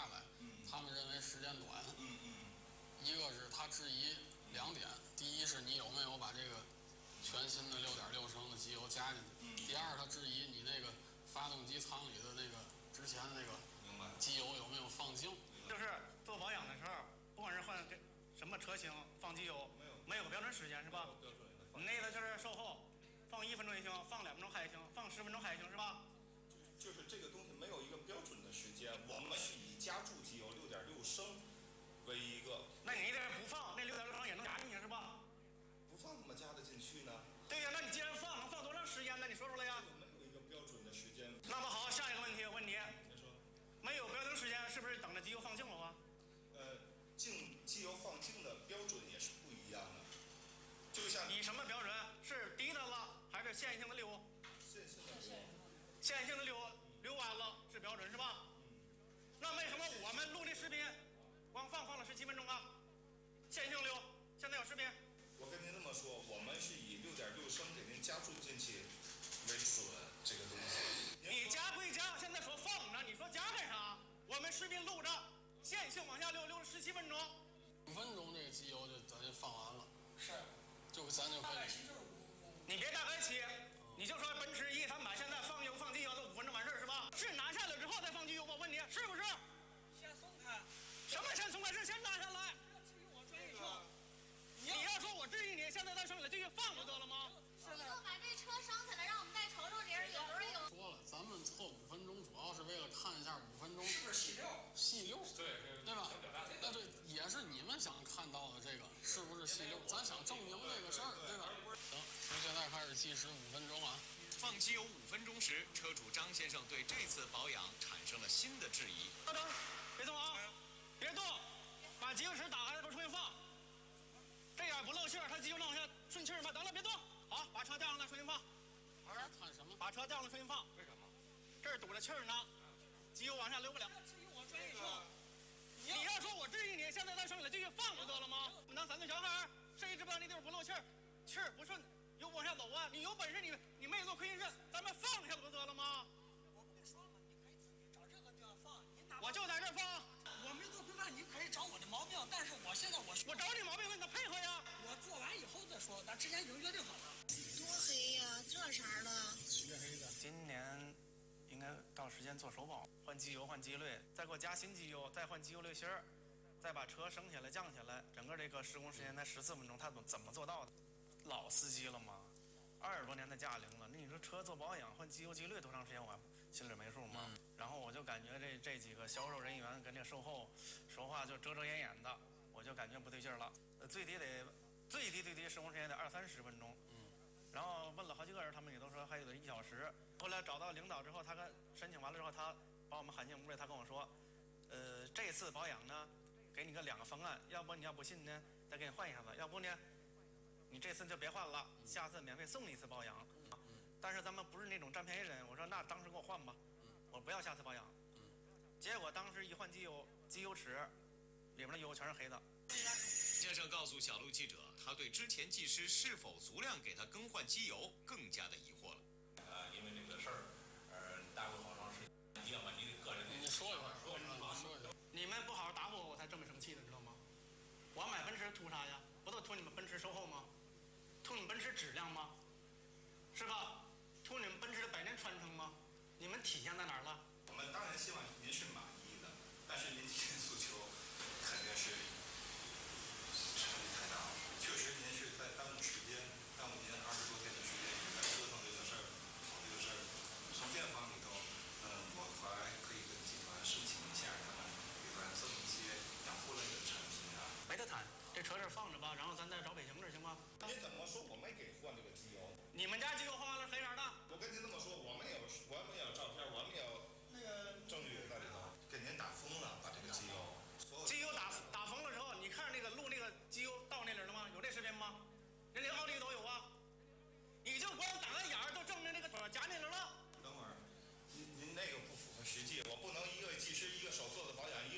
下来，他们认为时间短。一个是他质疑2点，第一是你有没有把这个全新的6.6升的机油加进去，第二他质疑你那个发动机舱里的那个之前那个机油有没有放净。 就是做保养的时候，不管是换什么车型放机油，没有个标准时间是吧？你那个就是售后，放1分钟也行，放2分钟还行，放10分钟还行是吧？ 就是这个东西没有一个标准的时间，我们是以加注机油6.6升为一个。 那你这不放，那6.6升也能加进去是吧？ 不放怎么加得进去呢？ 对呀，那你既然放，能放多长时间呢？你说出来呀。 这个没有一个标准的时间。 那么好，下一个问题我问你， 你说， 没有标准时间，是不是等着机油放净了啊？ 机油放净的标准也是不一样的。就像以什么标准？是滴的了，还是线性的流？ 线性的流。 线性的流完了是标准是吧？那为什么我们录的视频光放了17分钟啊？线性流，现在有视频。 我跟您这么说，我们是以6.6升给您加注进去为准，这个东西。 你加归加，现在说放着，你说加干啥？我们视频录着，线性往下流了17分钟。 5分钟这个机油咱就放完了。 是。 咱就可以。 你别大概齐，你就说奔驰138现在放机油都5分钟完事儿是吧？是拿下来之后再放机油，我问你是不是？ 先松开。 什么先松开？是先拿下来。 不要质疑我专业性。 你要说我质疑你，现在再升起来继续放不得了吗？ 你就把这车升起来，让我们再瞅瞅里边有没有。 说了，咱们测5分钟，主要是为了看一下5分钟是不是细溜？ 细溜，对吧？ 那对，也是你们想看到的这个是不是细溜？咱想证明这个事儿，对吧？行，从现在开始计时5分钟啊。 放机油5分钟时，车主张先生对这次保养产生了新的质疑。 等，别动啊，别动，把机油尺打开，再重新放。这样不漏气儿，它机油弄下顺气儿嘛。等了，别动，好，把车调上来，重新放。 看什么？ 把车调上来，重新放。 为什么？ 这儿堵着气儿呢，机油往下流不了。 不要质疑我专业性。 你要说我质疑你，现在再升起来继续放不得了吗？你当3岁小孩，谁知道那地方不漏气儿，气儿不顺，油往下走啊？你有本事你没做亏心事，咱们放下不得了吗？ 我不跟你说嘛，你可以自己找这个地方放。 我就在这儿放。 我没做规范，你可以找我的毛病，但是我现在我找你毛病了，你得配合呀。 我做完以后再说，咱之前已经约定好了。 多黑呀，这色儿的。 血黑的。 今年应该到时间做首保，换机油、换机滤，再给我加新机油，再换机油滤芯儿，再把车升起来、降下来，整个这个施工时间才14分钟，他怎么做到的？老司机了吗？20多年的驾龄了，那你说车做保养换机油机滤多长时间，我心里没数吗？然后我就感觉这几个销售人员跟这售后说话就遮遮掩掩的，我就感觉不对劲儿了。最低施工时间得20-30分钟。然后问了好几个人，他们也都说还有得1小时。后来找到领导之后，他申请完了之后，他把我们喊进屋里，他跟我说，这次保养呢，给你2个方案，要不你要不信呢，再给你换一下子，要不呢，你这次就别换了，下次免费送你1次保养。但是咱们不是那种占便宜人，我说那当时给我换吧，我不要下次保养。结果当时一换机油尺里面的油全是黑的。 先生告诉小路记者，他对之前技师是否足量给他更换机油更加的疑惑了。 因为这个事儿，耽误好长时间，你要把你的个人你说一下。 你们不好好答复我才这么生气的，知道吗？我买奔驰图啥呀？不都图你们奔驰售后吗？图你们奔驰质量吗？是吧？图你们奔驰的100年传承吗？你们体现在哪儿了？ 我们当然希望您是满